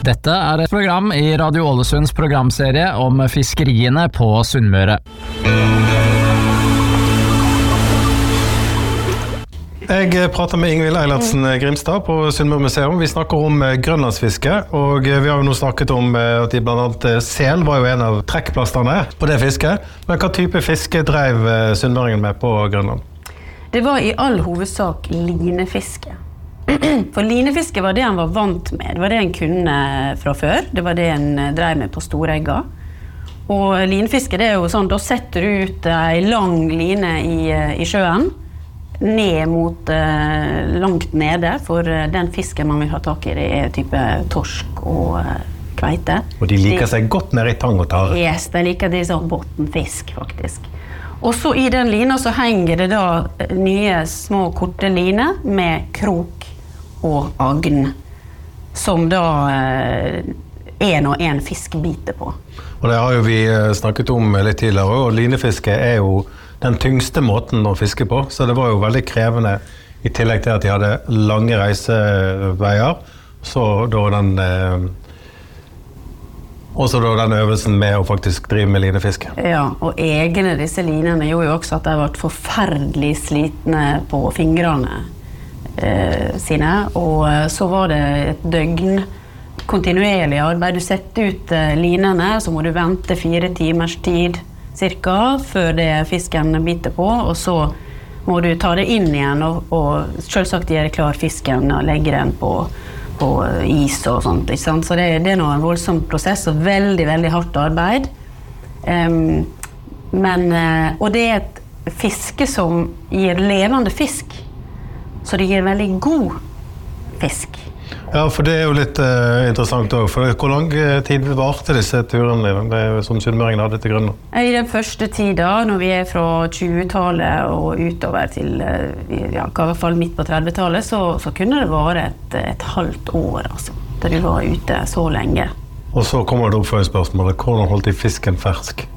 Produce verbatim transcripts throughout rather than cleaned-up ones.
Dette er et program i Radio Ålesunds programserie om fiskeriene på Sunnmøre. Jeg prater med Ingvild Eilertsen Grimstad på Sunnmøre Museum. Vi snakker om grønlandsfiske, og vi har jo nå snakket om at de blant annet sel var jo en av trekkplasterne på det fisket. Men hva type fiske drev sunnmøringen med på Grønland? Det var i all hovedsak linefiske. For linefiske var det han var vant med. Det var det han kunne fra før. Det var det han drev med på Storegga. Og linefiske, det er jo sånn, da setter du ut en lang line i, i sjøen, ned mot uh, langt nede, for uh, den fisken man vil ha tak i, det er type torsk og uh, kveite. Og de liker de, seg godt ned i tang og tar. Yes, de liker de sånn bottenfisk, faktisk. Og så i den lina så henger det da nye små korte liner med krok og agn, som da eh, en og en fisk biter på. Og det har jo vi snakket om litt tidligere, og linefiske er jo den tyngste måten å fiske på, så det var jo veldig krevende i tillegg til at de hadde lange reiseveier, så da den, eh, også da den øvelsen med å faktisk drive med linefiske. Ja, og egne disse linene gjorde jo også at de ble forferdelig slitne på fingrene sine, og så var det et døgn kontinuerlig arbeid. Du setter ut linene, så må du vente fire timers tid cirka før det fisken biter på, og så må du ta det inn igjen og, og selvsagt gjøre klar fisken og legge den på, på is og sånt, ikke sant? Så det, det er noe en voldsom prosess og veldig, veldig hardt arbeid. Um, men, og det er et fiske som gir levende fisk, så det gir veldig god fisk. Ja, for det er jo litt uh, interessant også, for hvor lang tid varte disse turene det, som sunnmøringen hadde til Grønland? I den første tida, når vi er fra tjuetallet og utover til uh, ja, i hvert fall midt på trettitallet, så, så kunne det være et, et halvt år, altså, da du var ute så lenge. Og så kommer det opp for spørsmålet, hvordan holdt de fisken fersk?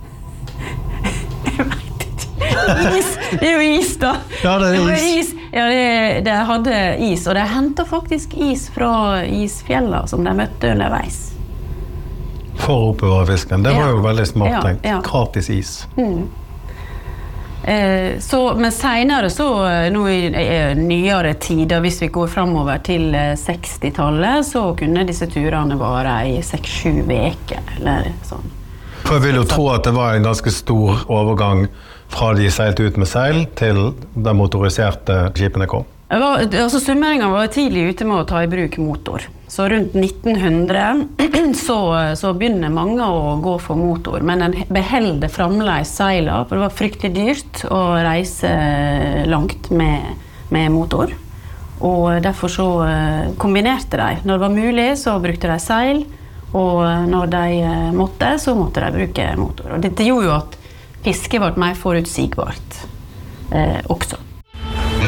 Is, det er jo is da. Ja, det er det is. is. Ja, det, det hadde is, og de hentet faktisk is fra isfjella som de møtte underveis. For å oppbevare fisken, det var ja. jo veldig smart ja, tenkt. Ja. Gratis is. Mm. Eh, så, men senere så, nå i eh, nyere tider, hvis vi går fremover til eh, sekstitallet, så kunne disse turene vare i seks-sju veker, eller sånn. For jeg vil jo tro at det var en ganske stor overgang fra de seilte ut med seil til de motoriserte skipene kom. Var, altså, sunnmøringen var tidlig ute med å ta i bruk motor. Så rundt nitten hundre så, så begynner mange å gå for motor, men en beholder fremdeles seiler, for det var fryktelig dyrt å reise langt med, med motor. Og derfor så kombinerte de. Når det var mulig så brukte de seil, og når de måtte, så måtte de bruke motor. Og dette gjorde jo at fisket ble mer forutsigbart eh, også.